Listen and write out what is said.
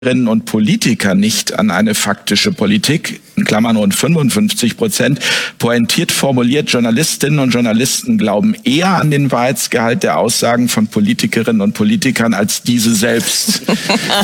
und Politiker nicht an eine faktische Politik, in Klammern rund 55%, pointiert formuliert, Journalistinnen und Journalisten glauben eher an den Wahrheitsgehalt der Aussagen von Politikerinnen und Politikern als diese selbst.